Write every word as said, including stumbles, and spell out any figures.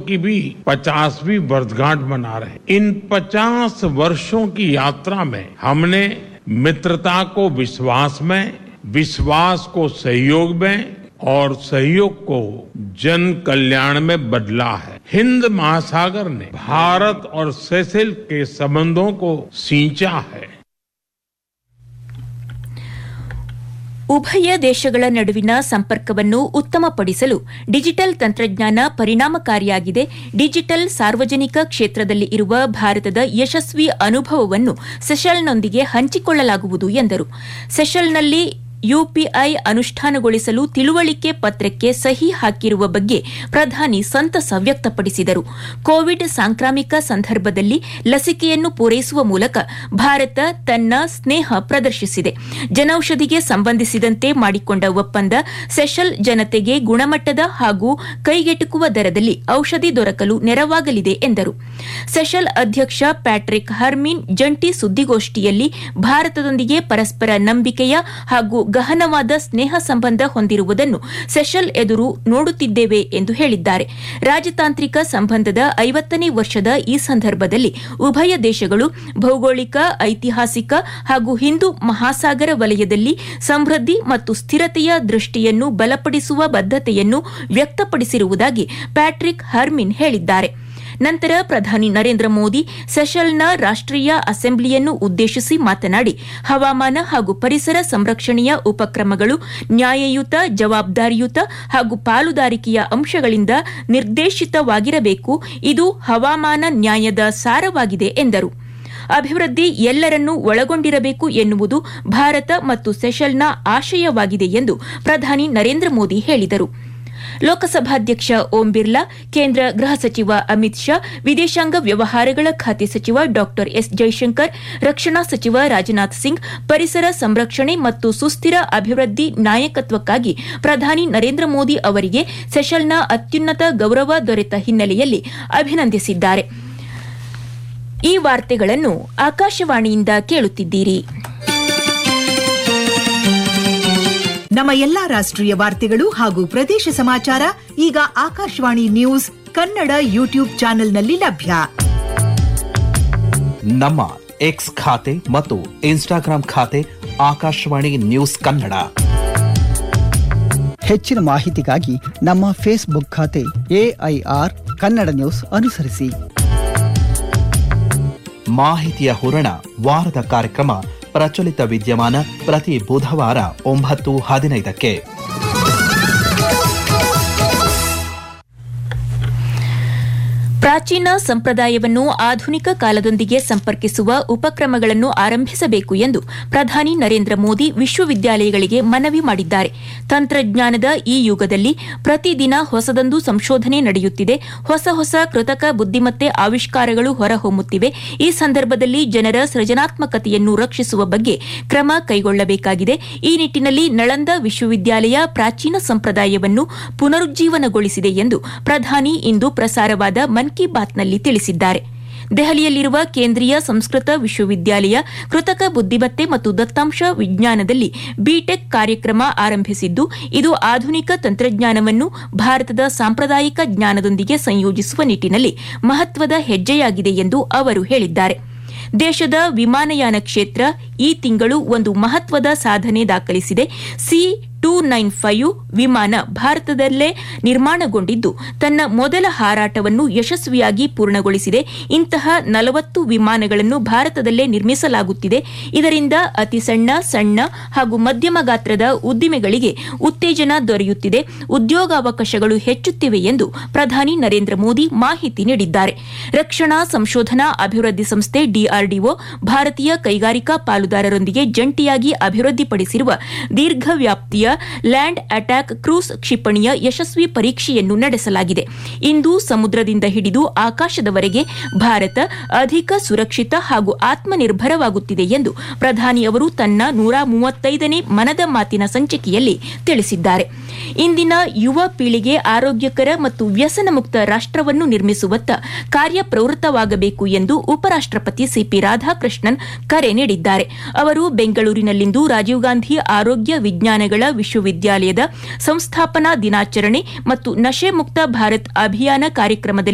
की भी पचासवीं वर्षगांठ मना रहे। इन पचास वर्षों की यात्रा में हमने मित्रता को विश्वास में, विश्वास को सहयोग में और सहयोग को जन कल्याण में बदला है। हिंद महासागर ने भारत और सेशेल्स के संबंधों को सींचा है। ಉಭಯ ದೇಶಗಳ ನಡುವಿನ ಸಂಪರ್ಕವನ್ನು ಉತ್ತಮಪಡಿಸಲು ಡಿಜಿಟಲ್ ತಂತ್ರಜ್ಞಾನ ಪರಿಣಾಮಕಾರಿಯಾಗಿದೆ. ಡಿಜಿಟಲ್ ಸಾರ್ವಜನಿಕ ಕ್ಷೇತ್ರದಲ್ಲಿ ಇರುವ ಭಾರತದ ಯಶಸ್ವಿ ಅನುಭವವನ್ನು ಸೆಷಲ್ನೊಂದಿಗೆ ಹಂಚಿಕೊಳ್ಳಲಾಗುವುದು ಎಂದರು. ಸೆಷಲ್ನಲ್ಲಿ ಯುಪಿಐ ಅನುಷ್ಠಾನಗೊಳಿಸಲು ತಿಳುವಳಿಕೆ ಪತ್ರಕ್ಕೆ ಸಹಿ ಹಾಕಿರುವ ಬಗ್ಗೆ ಪ್ರಧಾನಿ ಸಂತಸ ವ್ಯಕ್ತಪಡಿಸಿದರು. ಕೋವಿಡ್ ಸಾಂಕ್ರಾಮಿಕ ಸಂದರ್ಭದಲ್ಲಿ ಲಸಿಕೆಯನ್ನು ಪೂರೈಸುವ ಮೂಲಕ ಭಾರತ ತನ್ನ ಸ್ನೇಹ ಪ್ರದರ್ಶಿಸಿದೆ. ಜನೌಷಧಿಗೆ ಸಂಬಂಧಿಸಿದಂತೆ ಮಾಡಿಕೊಂಡ ಒಪ್ಪಂದ ಸೆಷಲ್ ಜನತೆಗೆ ಗುಣಮಟ್ಟದ ಹಾಗೂ ಕೈಗೆಟುಕುವ ದರದಲ್ಲಿ ಔಷಧಿ ದೊರಕಲು ನೆರವಾಗಲಿದೆ ಎಂದರು. ಸೆಷಲ್ ಅಧ್ಯಕ್ಷ ಪ್ಯಾಟ್ರಿಕ್ ಹರ್ಮಿನ್ ಜಂಟಿ ಸುದ್ದಿಗೋಷ್ಠಿಯಲ್ಲಿ ಭಾರತದೊಂದಿಗೆ ಪರಸ್ಪರ ನಂಬಿಕೆಯ ಹಾಗೂ ಗಹನವಾದ ಸ್ನೇಹ ಸಂಬಂಧ ಹೊಂದಿರುವುದನ್ನು ಸೆಷಲ್ ಎದುರು ನೋಡುತ್ತಿದ್ದೇವೆ ಎಂದು ಹೇಳಿದ್ದಾರೆ. ರಾಜತಾಂತ್ರಿಕ ಸಂಬಂಧದ ಐವತ್ತನೇ ವರ್ಷದ ಈ ಸಂದರ್ಭದಲ್ಲಿ ಉಭಯ ದೇಶಗಳು ಭೌಗೋಳಿಕ, ಐತಿಹಾಸಿಕ ಹಾಗೂ ಹಿಂದೂ ಮಹಾಸಾಗರ ವಲಯದಲ್ಲಿ ಸಮೃದ್ಧಿ ಮತ್ತು ಸ್ಥಿರತೆಯ ದೃಷ್ಟಿಯನ್ನು ಬಲಪಡಿಸುವ ಬದ್ಧತೆಯನ್ನು ವ್ಯಕ್ತಪಡಿಸಿರುವುದಾಗಿ ಪ್ಯಾಟ್ರಿಕ್ ಹರ್ಮಿನ್ ಹೇಳಿದ್ದಾರೆ. ನಂತರ ಪ್ರಧಾನಿ ನರೇಂದ್ರ ಮೋದಿ ಸೆಷಲ್ನ ರಾಷ್ಟ್ರೀಯ ಅಸೆಂಬ್ಲಿಯನ್ನು ಉದ್ದೇಶಿಸಿ ಮಾತನಾಡಿ, ಹವಾಮಾನ ಹಾಗೂ ಪರಿಸರ ಸಂರಕ್ಷಣೆಯ ಉಪಕ್ರಮಗಳು ನ್ಯಾಯಯುತ, ಜವಾಬ್ದಾರಿಯುತ ಹಾಗೂ ಪಾಲುದಾರಿಕೆಯ ಅಂಶಗಳಿಂದ ನಿರ್ದೇಶಿತವಾಗಿರಬೇಕು. ಇದು ಹವಾಮಾನ ನ್ಯಾಯದ ಸಾರವಾಗಿದೆ ಎಂದರು. ಅಭಿವೃದ್ಧಿ ಎಲ್ಲರನ್ನೂ ಒಳಗೊಂಡಿರಬೇಕು ಎನ್ನುವುದು ಭಾರತ ಮತ್ತು ಸೆಷಲ್ನ ಆಶಯವಾಗಿದೆ ಎಂದು ಪ್ರಧಾನಿ ನರೇಂದ್ರ ಮೋದಿ ಹೇಳಿದರು. ಲೋಕಸಭಾಧ್ಯಕ್ಷ ಓಂ ಬಿರ್ಲಾ, ಕೇಂದ್ರ ಗೃಹ ಸಚಿವ ಅಮಿತ್ ಶಾ, ವಿದೇಶಾಂಗ ವ್ಯವಹಾರಗಳ ಖಾತೆ ಸಚಿವ ಡಾ ಎಸ್ ಜೈಶಂಕರ್, ರಕ್ಷಣಾ ಸಚಿವ ರಾಜನಾಥ್ ಸಿಂಗ್ ಪರಿಸರ ಸಂರಕ್ಷಣೆ ಮತ್ತು ಸುಸ್ಥಿರ ಅಭಿವೃದ್ಧಿ ನಾಯಕತ್ವಕ್ಕಾಗಿ ಪ್ರಧಾನಿ ನರೇಂದ್ರ ಮೋದಿ ಅವರಿಗೆ ಸೆಷಲ್ನ ಅತ್ಯುನ್ನತ ಗೌರವ ದೊರೆತ ಹಿನ್ನೆಲೆಯಲ್ಲಿ ಅಭಿನಂದಿಸಿದ್ದಾರೆ. ಈ ವಾರ್ತೆಗಳನ್ನು ಆಕಾಶವಾಣಿಯಿಂದ ಕೇಳುತ್ತಿದ್ದೀರಿ. ನಮ್ಮ ಎಲ್ಲಾ ರಾಷ್ಟ್ರೀಯ ವಾರ್ತೆಗಳು ಹಾಗೂ ಪ್ರದೇಶ ಸಮಾಚಾರ ಈಗ ಆಕಾಶವಾಣಿ ನ್ಯೂಸ್ ಕನ್ನಡ ಯೂಟ್ಯೂಬ್ ಚಾನೆಲ್ನಲ್ಲಿ ಲಭ್ಯ. ನಮ್ಮ ಎಕ್ಸ್ ಖಾತೆ ಮತ್ತು ಇನ್ಸ್ಟಾಗ್ರಾಂ ಖಾತೆ ಆಕಾಶವಾಣಿ ನ್ಯೂಸ್ ಕನ್ನಡ. ಹೆಚ್ಚಿನ ಮಾಹಿತಿಗಾಗಿ ನಮ್ಮ ಫೇಸ್ಬುಕ್ ಖಾತೆ ಎಐಆರ್ ಕನ್ನಡ ನ್ಯೂಸ್ ಅನುಸರಿಸಿ. ಮಾಹಿತಿಯ ಹೂರಣ ವಾರದ ಕಾರ್ಯಕ್ರಮ ಪ್ರಚಲಿತ ವಿದ್ಯಮಾನ ಪ್ರತಿ ಬುಧವಾರ ಒಂಬತ್ತು ಹದಿನೈದಕ್ಕೆ. ಪ್ರಾಚೀನ ಸಂಪ್ರದಾಯವನ್ನು ಆಧುನಿಕ ಕಾಲದೊಂದಿಗೆ ಸಂಪರ್ಕಿಸುವ ಉಪಕ್ರಮಗಳನ್ನು ಆರಂಭಿಸಬೇಕು ಎಂದು ಪ್ರಧಾನಿ ನರೇಂದ್ರ ಮೋದಿ ವಿಶ್ವವಿದ್ಯಾಲಯಗಳಿಗೆ ಮನವಿ ಮಾಡಿದ್ದಾರೆ. ತಂತ್ರಜ್ಞಾನದ ಈ ಯುಗದಲ್ಲಿ ಪ್ರತಿದಿನ ಹೊಸದೊಂದು ಸಂಶೋಧನೆ ನಡೆಯುತ್ತಿದೆ. ಹೊಸ ಹೊಸ ಕೃತಕ ಬುದ್ದಿಮತ್ತೆ ಆವಿಷ್ಕಾರಗಳು ಹೊರಹೊಮ್ಮುತ್ತಿವೆ. ಈ ಸಂದರ್ಭದಲ್ಲಿ ಜನರ ಸೃಜನಾತ್ಮಕತೆಯನ್ನು ರಕ್ಷಿಸುವ ಬಗ್ಗೆ ಕ್ರಮ ಕೈಗೊಳ್ಳಬೇಕಾಗಿದೆ. ಈ ನಿಟ್ಟಿನಲ್ಲಿ ನಳಂದ ವಿಶ್ವವಿದ್ಯಾಲಯ ಪ್ರಾಚೀನ ಸಂಪ್ರದಾಯವನ್ನು ಪುನರುಜ್ಜೀವನಗೊಳಿಸಿದೆ ಎಂದು ಪ್ರಧಾನಿ ಇಂದು ಪ್ರಸಾರವಾದ ಮನ್ ಕಿ ಬಾತ್ನಲ್ಲಿ ತಿಳಿಸಿದ್ದಾರೆ. ದೆಹಲಿಯಲ್ಲಿರುವ ಕೇಂದ್ರೀಯ ಸಂಸ್ಕೃತ ವಿಶ್ವವಿದ್ಯಾಲಯ ಕೃತಕ ಬುದ್ದಿಮತ್ತೆ ಮತ್ತು ದತ್ತಾಂಶ ವಿಜ್ಞಾನದಲ್ಲಿ ಬಿಟೆಕ್ ಕಾರ್ಯಕ್ರಮ ಆರಂಭಿಸಿದ್ದು, ಇದು ಆಧುನಿಕ ತಂತ್ರಜ್ಞಾನವನ್ನು ಭಾರತದ ಸಾಂಪ್ರದಾಯಿಕ ಜ್ಞಾನದೊಂದಿಗೆ ಸಂಯೋಜಿಸುವ ನಿಟ್ಟಿನಲ್ಲಿ ಮಹತ್ವದ ಹೆಜ್ಜೆಯಾಗಿದೆ ಎಂದು ಅವರು ಹೇಳಿದ್ದಾರೆ. ದೇಶದ ವಿಮಾನಯಾನ ಕ್ಷೇತ್ರ ಈ ತಿಂಗಳು ಒಂದು ಮಹತ್ವದ ಸಾಧನೆ ದಾಖಲಿಸಿದೆ. ಸಿ ಟೂ ನೈನ್ ಫೈವ್ ವಿಮಾನ ಭಾರತದಲ್ಲೇ ನಿರ್ಮಾಣಗೊಂಡಿದ್ದು ತನ್ನ ಮೊದಲ ಹಾರಾಟವನ್ನು ಯಶಸ್ವಿಯಾಗಿ ಪೂರ್ಣಗೊಳಿಸಿದೆ. ಇಂತಹ ನಲವತ್ತು ವಿಮಾನಗಳನ್ನು ಭಾರತದಲ್ಲೇ ನಿರ್ಮಿಸಲಾಗುತ್ತಿದೆ. ಇದರಿಂದ ಅತಿ ಸಣ್ಣ, ಸಣ್ಣ ಹಾಗೂ ಮಧ್ಯಮ ಗಾತ್ರದ ಉದ್ದಿಮೆಗಳಿಗೆ ಉತ್ತೇಜನ ದೊರೆಯುತ್ತಿದೆ, ಉದ್ಯೋಗಾವಕಾಶಗಳು ಹೆಚ್ಚುತ್ತಿವೆ ಎಂದು ಪ್ರಧಾನಿ ನರೇಂದ್ರ ಮೋದಿ ಮಾಹಿತಿ ನೀಡಿದ್ದಾರೆ. ರಕ್ಷಣಾ ಸಂಶೋಧನಾ ಅಭಿವೃದ್ಧಿ ಸಂಸ್ಥೆ ಡಿಆರ್ಡಿಒ ಭಾರತೀಯ ಕೈಗಾರಿಕಾ ಪಾಲುದಾರರೊಂದಿಗೆ ಜಂಟಿಯಾಗಿ ಅಭಿವೃದ್ಧಿಪಡಿಸಿರುವ ದೀರ್ಘವ್ಯಾಪ್ತಿಯ ಲ್ಯಾಂಡ್ ಅಟ್ಯಾಕ್ ಕ್ರೂಸ್ ಕ್ಷಿಪಣಿಯ ಯಶಸ್ವಿ ಪರೀಕ್ಷೆಯನ್ನು ನಡೆಸಲಾಗಿದೆ. ಇಂದು ಸಮುದ್ರದಿಂದ ಹಿಡಿದು ಆಕಾಶದವರೆಗೆ ಭಾರತ ಅಧಿಕ ಸುರಕ್ಷಿತ ಹಾಗೂ ಆತ್ಮನಿರ್ಭರವಾಗುತ್ತಿದೆ ಎಂದು ಪ್ರಧಾನಿ ಅವರು ತನ್ನ ನೂರ ಮೂವತ್ತೈದನೇ ಮನದ ಮಾತಿನ ಸಂಚಿಕೆಯಲ್ಲಿ ತಿಳಿಸಿದ್ದಾರೆ. ಇಂದಿನ ಯುವ ಪೀಳಿಗೆ ಆರೋಗ್ಯಕರ ಮತ್ತು ವ್ಯಸನ ಮುಕ್ತ ರಾಷ್ಟವನ್ನು ನಿರ್ಮಿಸುವತ್ತ ಕಾರ್ಯಪ್ರವೃತ್ತವಾಗಬೇಕು ಎಂದು ಉಪರಾಷ್ಟಪತಿ ಸಿಪಿ ರಾಧಾಕೃಷ್ಣನ್ ಕರೆ ನೀಡಿದ್ದಾರೆ. ಅವರು ಬೆಂಗಳೂರಿನಲ್ಲಿಂದು ರಾಜೀವ್ ಗಾಂಧಿ ಆರೋಗ್ಯ ವಿಜ್ಞಾನಗಳ ವಿಶ್ವವಿದ್ಯಾಲಯದ ಸಂಸ್ಥಾಪನಾ ದಿನಾಚರಣೆ ಮತ್ತು ನಶೆ ಮುಕ್ತ ಭಾರತ್ ಅಭಿಯಾನ ಕಾರ್ಯಕ್ರಮದಲ್ಲಿ